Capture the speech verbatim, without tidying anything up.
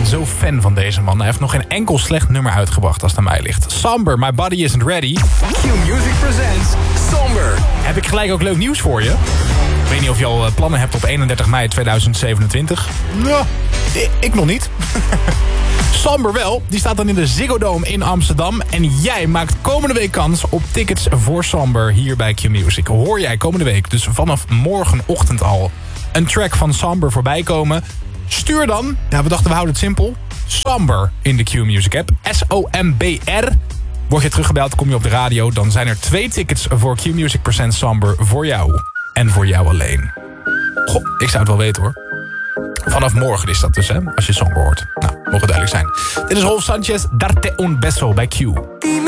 zo fan van deze man. Hij heeft nog geen enkel slecht nummer uitgebracht als het aan mij ligt. Somber, My Body Isn't Ready. Q-Music presents Somber. Heb ik gelijk ook leuk nieuws voor je. Ik weet niet of je al plannen hebt op eenendertig mei tweeduizend zevenentwintig. Nou, ik nog niet. Somber wel, die staat dan in de Ziggo Dome in Amsterdam. En jij maakt komende week kans op tickets voor Somber hier bij Q-Music. Hoor jij komende week, dus vanaf morgenochtend al, een track van Somber voorbij komen? Stuur dan, ja, we dachten we houden het simpel, Somber in de Q-Music app. S O M B R. Word je teruggebeld, kom je op de radio, dan zijn er twee tickets voor Q-Music Presents Somber voor jou. En voor jou alleen. Goh, ik zou het wel weten hoor. Vanaf morgen is dat dus, hè, als je Somber hoort. Nou, mogen duidelijk zijn. Dit is Rolf Sanchez, Darte un beso bij Q.